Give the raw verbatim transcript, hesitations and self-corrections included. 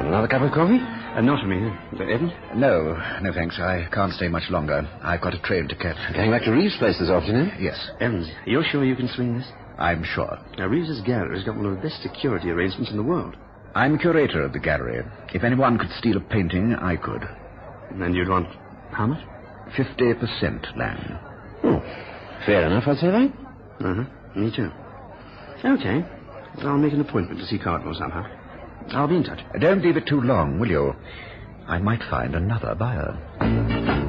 Another cup of coffee? Uh, not for me. Uh, Evans? No, no thanks. I can't stay much longer. I've got a train to catch. Going back to Reeves' place this afternoon? Yes. Evans, you're sure you can swing this? I'm sure. Now, Reeves's gallery has got one of the best security arrangements in the world. I'm curator of the gallery. If anyone could steal a painting, I could. And you'd want how much? Fifty percent, Lang. Oh, fair enough, I'd say that. Uh-huh. Me too. Okay. I'll make an appointment to see Cardinal somehow. I'll be in touch. Don't leave it too long, will you? I might find another buyer.